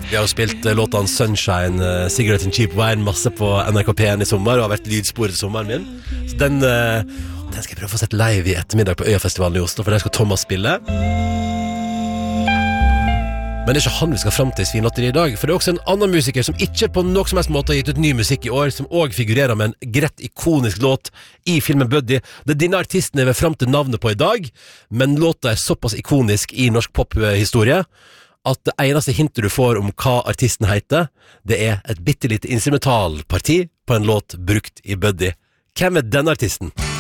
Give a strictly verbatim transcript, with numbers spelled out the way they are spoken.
Vi har jo spilt uh, låtene Sunshine, uh, Cigarette and Cheap Wine masse på N R K P en i sommer, og har vært lydsporet til sommeren min. Så den, uh, den skal jeg prøve å få sett live i ettermiddag på Øyafestivalen i Oslo, for der skal Thomas spille. Men det er ikke han vi skal frem til i Svinlotteri i dag, for det er også en annen musiker som ikke på noen som helst måte har gitt ut ny musikk i år, som også figurerer med en greit ikonisk låt i filmen Buddy. Det er denne artisten jeg vil frem til navnet på i dag, men låta er såpass ikonisk i norsk pophistorie at det eneste hintet du får om hva artisten heter, det er et bittelite instrumentalparti på en låt brukt i Buddy. Hvem er den artisten?